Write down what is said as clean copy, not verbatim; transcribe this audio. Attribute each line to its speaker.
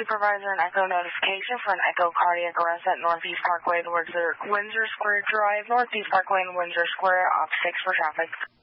Speaker 1: supervisor an echo notification for an echo cardiac arrest at Northeast Parkway and Windsor Square Drive, Northeast Parkway and Windsor Square, off 6 for traffic.